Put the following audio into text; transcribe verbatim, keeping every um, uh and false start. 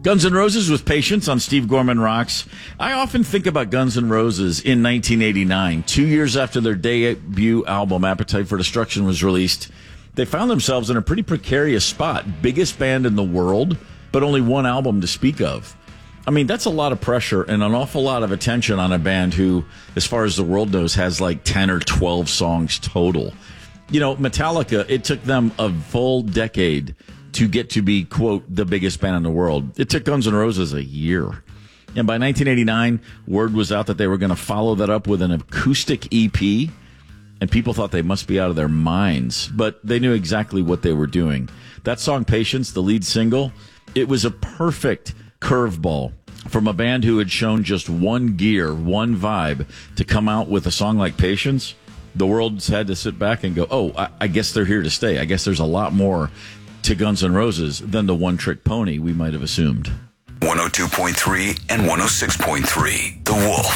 Guns N' Roses with Patience on Steve Gorman Rocks. I often think about Guns N' Roses in nineteen eighty-nine, two years after their debut album, Appetite for Destruction, was released. They found themselves in a pretty precarious spot. Biggest band in the world, but only one album to speak of. I mean, that's a lot of pressure and an awful lot of attention on a band who, as far as the world knows, has like ten or twelve songs total. You know, Metallica, it took them a full decade to get to be, quote, the biggest band in the world. It took Guns N' Roses a year. And by nineteen eighty-nine, word was out that they were going to follow that up with an acoustic E P, and people thought they must be out of their minds, but they knew exactly what they were doing. That song, Patience, the lead single, it was a perfect curveball from a band who had shown just one gear, one vibe, to come out with a song like Patience. The world's had to sit back and go, oh, I, I guess they're here to stay. I guess there's a lot more to Guns N' Roses than the one-trick pony we might have assumed. one oh two point three and one oh six point three, The Wolf.